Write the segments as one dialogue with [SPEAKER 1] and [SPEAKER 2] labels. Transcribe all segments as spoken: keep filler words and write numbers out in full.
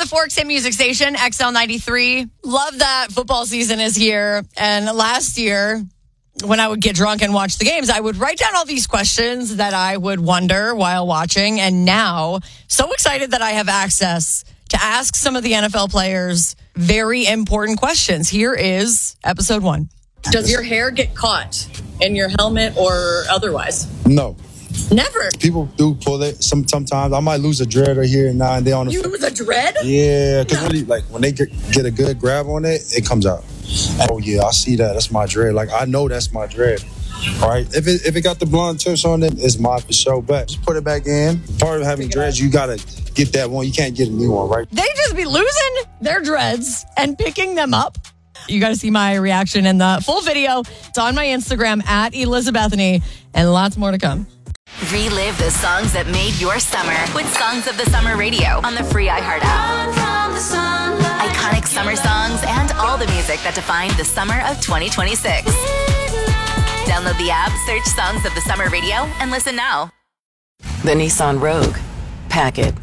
[SPEAKER 1] the Forks Hit Music Station, X L ninety-three. Love that football season is here. And last year, when I would get drunk and watch the games, I would write down all these questions that I would wonder while watching. And now, so excited that I have access to ask some of the N F L players very important questions. Here is episode one. Does your hair get caught in your helmet or otherwise?
[SPEAKER 2] No.
[SPEAKER 1] Never.
[SPEAKER 2] People do pull it. Some sometimes I might lose a dread or here and now and then on the.
[SPEAKER 1] You lose a dread?
[SPEAKER 2] Yeah, because really, like when they get, get a good grab on it, it comes out. Oh yeah, I see that. That's my dread. Like I know that's my dread. All right. If it if it got the blonde tips on it, it's mine for sure. But just put it back in. Part of having dreads, you gotta get that one. You can't get a new one, right?
[SPEAKER 1] They just be losing their dreads and picking them up. You got to see my reaction in the full video. It's on my Instagram at Elizabethany, and lots more to come.
[SPEAKER 3] Relive the songs that made your summer with Songs of the Summer Radio on the free iHeart app. Iconic summer songs and all the music that defined the summer of twenty twenty-six. Download the app, search Songs of the Summer Radio, and listen now.
[SPEAKER 4] The Nissan Rogue. Pack it.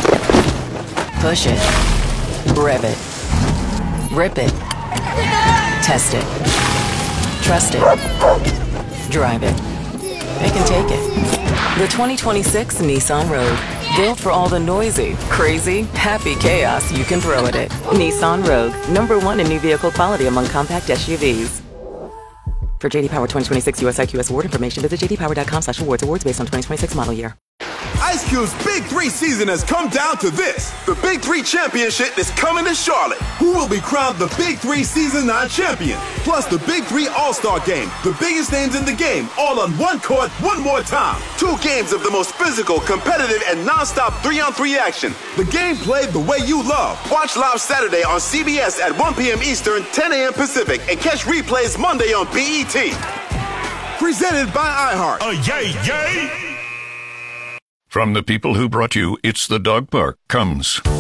[SPEAKER 4] Push it. Rev it. Rip it. Test it. Trust it. Drive it. They can take it. The twenty twenty-six Nissan Rogue. Built for all the noisy, crazy, happy chaos you can throw at it. Nissan Rogue. Number one in new vehicle quality among compact S U Vs. For J D Power twenty twenty-six U S I Q S award information, visit j d power dot com slash awards. Awards based on twenty twenty-six model year.
[SPEAKER 5] Ice Cube's Big Three season has come down to this. The Big Three Championship is coming to Charlotte. Who will be crowned the Big Three Season nine champion? Plus the Big Three All-Star Game. The biggest names in the game, all on one court, one more time. Two games of the most physical, competitive, and non-stop three-on-three action. The game played the way you love. Watch live Saturday on C B S at one p.m. Eastern, ten a.m. Pacific, and catch replays Monday on B E T. Presented by iHeart.
[SPEAKER 6] Oh, yay, yay! From the people who brought you It's the Dog Park comes